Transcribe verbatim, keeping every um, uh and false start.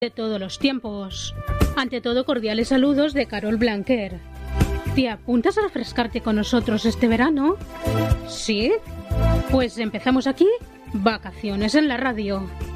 de todos los tiempos. Ante todo, cordiales saludos de Carol Blanquer. ¿Te apuntas a refrescarte con nosotros este verano? ¿Sí? Pues empezamos aquí, Vacaciones en la Radio.